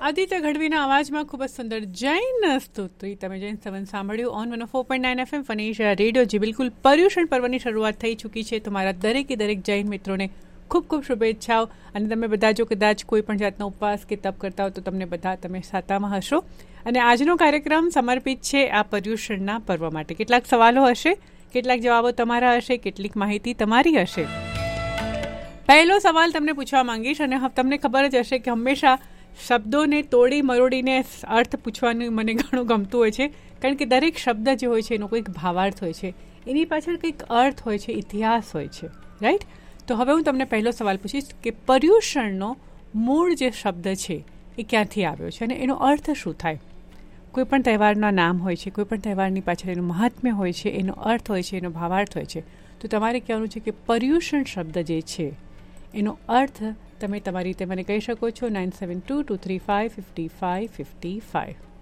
આદિત્ય ગઢવીના અવાજમાં ખૂબ જ સુંદર જૈન સ્તુતિ. તમે જૈન સવન સાંભળ્યું ઓન 104.9 FM ફનેશા રેડિયો. જે બિલકુલ પર્યુષણ પર્વની શરૂઆત થઈ ચૂકી છે. તમારા દરેકે દરેક જૈન મિત્રોને ખૂબ ખૂબ શુભેચ્છાઓ. અને તમે બધા જો કદાચ કોઈ પણ જાતનો ઉપવાસ કે તપ કરતા હો તો તમને બધા તમે સાતામાં હશો. અને આજનો કાર્યક્રમ સમર્પિત છે આ પર્યુષણના પર્વ માટે. કેટલાક સવાલો હશે, કેટલાક જવાબો તમારા હશે, કેટલીક માહિતી તમારી હશે. પહેલો સવાલ તમને પૂછવા માંગીશ અને તમને ખબર જ હશે કે હંમેશા શબ્દોને તોડી મરોડીને અર્થ પૂછવાનું મને ઘણું ગમતું હોય છે. કારણ કે દરેક શબ્દ જે હોય છે એનો કોઈક ભાવાર્થ હોય છે, એની પાછળ કંઈક અર્થ હોય છે, ઇતિહાસ હોય છે, રાઈટ? તો હવે હું તમને પહેલો સવાલ પૂછીશ કે પર્યુષણનો મૂળ જે શબ્દ છે એ ક્યાંથી આવ્યો છે અને એનો અર્થ શું થાય? કોઈ પણ તહેવારના નામ હોય છે, કોઈ પણ તહેવારની પાછળ એનું મહાત્મ્ય હોય છે, એનો અર્થ હોય છે, એનો ભાવાર્થ હોય છે. તો તમારે કહેવાનું છે કે પર્યુષણ શબ્દ જે છે એનો અર્થ તમે તમારી રીતે મને કહી શકો છો. 9722355555.